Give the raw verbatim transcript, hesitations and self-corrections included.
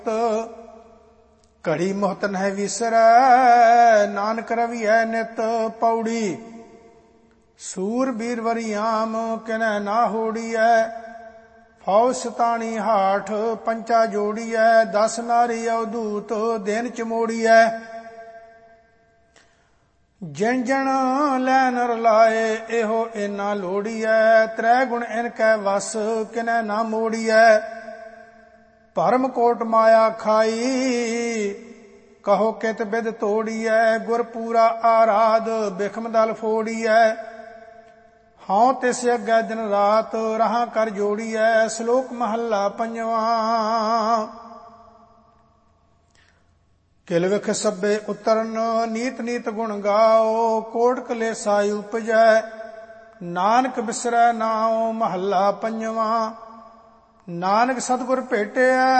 ਘੜੀ ਮੁਹਤ ਨਹਿ ਵਿਸਰੈ ਨਾਨਕ ਰਵੀਐ ਨਿਤ ਪੌੜੀ। ਸੂਰ ਬੀਰ ਵਰਿਆਮ ਕਿਨੈ ਨਾ ਹੋੜੀਐ ਫੌਜ ਸਤਾਣੀ ਹਾਠ ਪੰਚਾ ਜੋੜੀਐ। ਦਸ ਨਾਰੀ ਅਵਧੂਤ ਦਿਨ ਚਮੋੜੀਐ ਜਿਣ ਜਣ ਲੈ ਨਰ ਲਾਏ ਇਹੋ ਏਨਾ ਲੋੜੀਐ। ਤ੍ਰੈ ਗੁਣ ਇਨ ਕੈ ਵਸ ਕਿਨੈ ਨਾ ਮੋੜੀਐ ਭਰਮ ਕੋਟ ਮਾਇਆ ਖਾਈ ਕਹੋ ਕਿਤ ਬਿਦ ਤੋੜੀਐ। ਗੁਰ ਪੂਰਾ ਆਰਾਧ ਬਿਖਮ ਦਲ ਫੋੜੀਐ ਹਉ ਤਿਸ ਅੱਗੇ ਦਿਨ ਰਾਤ ਰਹਾ ਕਰ ਜੋੜੀਐ। ਸ਼ਲੋਕ ਮਹੱਲਾ ਪੰਜਵਾਂ। ਕਿਲ ਵਿਖ ਸਭੇ ਉਤਰਨ ਨੀਤ ਨੀਤ ਗੁਣ ਗਾਓ ਕੋਟ ਕਲੇਸਾ ਉਪਜੈ ਨਾਨਕ ਬਿਸਰੈ ਨਾਉ। ਮਹੱਲਾ ਪੰਜਵਾਂ। ਨਾਨਕ ਸਤਿਗੁਰ ਭੇਟਿਆ